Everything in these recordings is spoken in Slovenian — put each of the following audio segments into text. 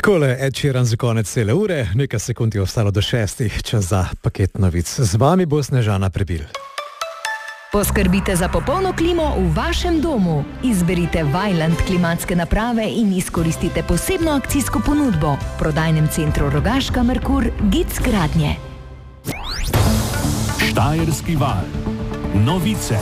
Takole, Ed Sheeran za konec cele ure, nekaj sekund je ostalo do 6, čas za paket novic. Z vami bo Snežana Prebil. Poskrbite za popolno klimo v vašem domu. Izberite Vaillant klimatske naprave in izkoristite posebno akcijsko ponudbo. V prodajnem centru Rogaška Merkur Gic Gradnje. Štajerski val. Novice.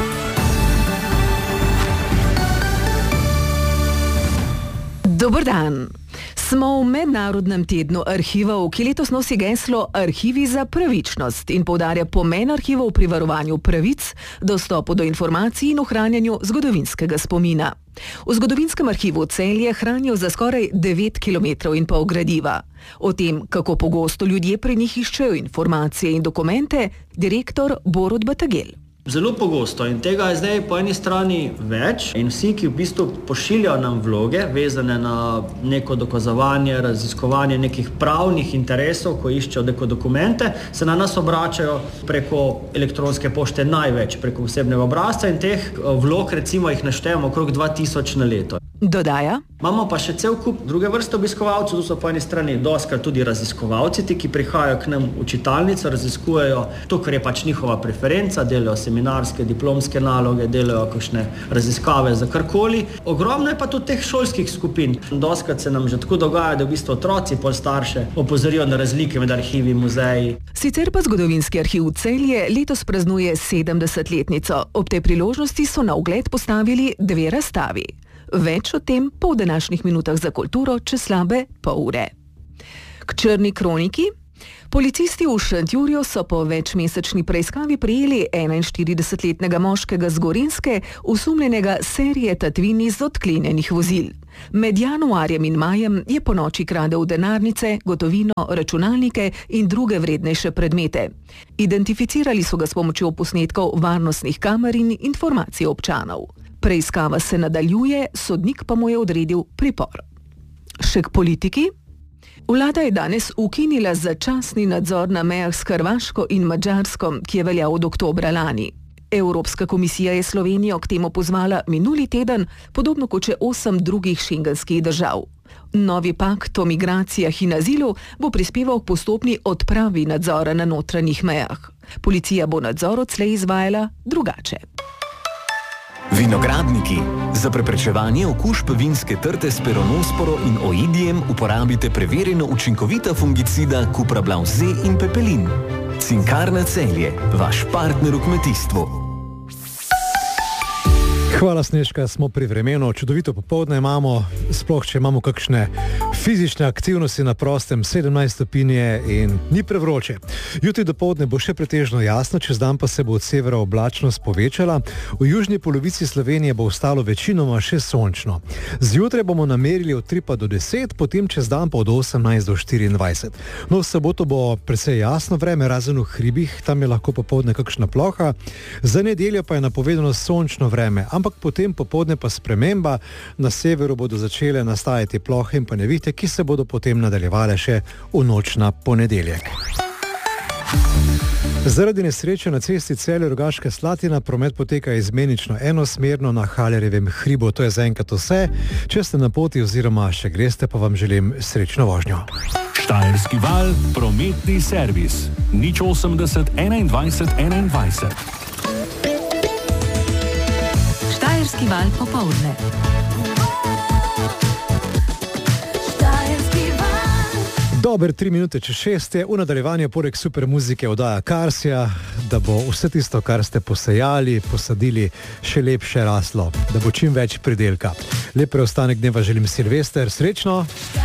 Dober dan. Smo v Mednarodnem tednu arhivov, ki letos nosi geslo Arhivi za pravičnost in poudarja pomen arhivov pri varovanju pravic, dostopu do informacij in ohranjanju zgodovinskega spomina. V zgodovinskem arhivu Celje hranijo za skoraj 9,5 km gradiva. O tem, kako pogosto ljudje pri njih iščejo informacije in dokumente, direktor Borut Batagel. Zelo pogosto in tega je zdaj po eni strani več in vsi, ki v bistvu pošiljajo nam vloge, vezane na neko dokazovanje, raziskovanje nekih pravnih interesov, ko iščejo neko dokumente, se na nas obračajo preko elektronske pošte največ, preko osebnega obrazca in teh vlog recimo jih naštejemo okrog 2000 na leto. Dodaja. Imamo pa še cel kup druge vrste obiskovalcev, tu so po eni strani doskrat tudi raziskovalci, ti, ki prihajajo k nam v čitalnico, raziskujejo to, kar je pač njihova preferenca, delajo seminarske, diplomske naloge, delajo kakšne raziskave za karkoli. Ogromno je pa tudi teh šolskih skupin. Doskrat se nam že tako dogaja, da v bistvu otroci pol starše opozorijo na razlike med arhivi in muzeji. Sicer pa zgodovinski arhiv Celje letos praznuje 70-letnico. Ob tej priložnosti so na ogled postavili 2 razstavi. Več o tem po današnjih minutah za kulturo čez slabe pol ure. K črni kroniki. Policisti v Šentjurju so po večmesečni preiskavi prijeli 41-letnega moškega z Gorenjske, osumljenega serije tatvin iz odklenjenih vozil. Med januarjem in majem je po noči kradel denarnice, gotovino, računalnike in druge vrednejše predmete. Identificirali so ga s pomočjo posnetkov varnostnih kamer in informacij občanov. Preiskava se nadaljuje, sodnik pa mu je odredil pripor. Še k politiki. Vlada je danes ukinila začasni nadzor na mejah s Hrvaško in Madžarsko, ki je veljal od oktobra lani. Evropska komisija je Slovenijo k temu pozvala minuli teden, podobno kot še 8 drugih šengenskih držav. Novi pakt o migracijah in azilu bo prispeval k postopni odpravi nadzora na notranjih mejah. Policija bo nadzor odslej izvajala drugače. Vinogradniki. Za preprečevanje okužb vinske trte s peronosporo in oidijem uporabite preverjeno učinkovita fungicida Cuprablav Z in Pepelin. Cinkarna Celje, vaš partner v kmetijstvu. Hvala, Snežka, smo pri vremenu. Čudovito popoldne imamo, sploh če imamo kakšne fizične aktivnosti na prostem, 17 stopinje in ni prevroče. Jutri dopoldne bo še pretežno jasno, čez dan pa se bo od severa oblačnost povečala. V južni polovici Slovenije bo ostalo večinoma še sončno. Zjutraj bomo namerili od 3 pa do 10, potem čez dan pa od 18 do 24. No, v soboto bo precej jasno vreme, razen v hribih, tam je lahko popoldne kakšna ploha. Za nedeljo pa je napovedano sončno vreme, ampak potem popoldne pa sprememba. Na severu bodo začele nastajati plohe in pa nevihte, ki se bodo potem nadaljevale še v noč na ponedeljek. Zaradi nesreče na cesti Celje-Rogaška Slatina promet poteka izmenično enosmerno na Halerjevem hribu. To je zaenkrat vse. Če ste na poti oziroma še greste, pa vam želim srečno vožnjo. Štajerski val, prometni servis. 080 21 21. Štajerski val popoldne. Dober 3 minute čez 6 je v nadaljevanju poleg super muzike oddaja Karsija, da bo vse tisto, kar ste posejali, posadili, še lepše raslo, da bo čim več pridelka. Lep preostanek dneva želim, Silvester, srečno!